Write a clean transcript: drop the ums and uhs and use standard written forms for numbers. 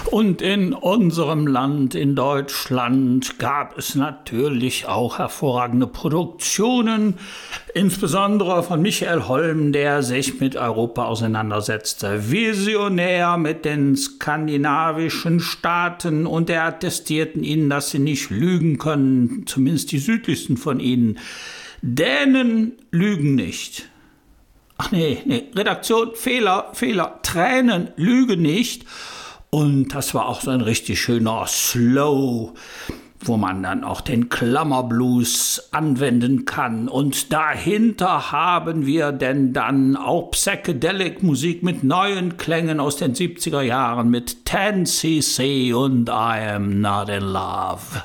Und in unserem Land, in Deutschland, gab es natürlich auch hervorragende Produktionen, insbesondere von Michael Holm, der sich mit Europa auseinandersetzte. Visionär mit den skandinavischen Staaten, und er attestierten ihnen, dass sie nicht lügen können, zumindest die südlichsten von ihnen. Dänen lügen nicht. Ach nee, Redaktion, Fehler, Tränen lügen nicht. Und das war auch so ein richtig schöner Slow, wo man dann auch den Klammerblues anwenden kann. Und dahinter haben wir denn dann auch Psychedelic-Musik mit neuen Klängen aus den 70er Jahren mit 10cc und I Am Not in Love.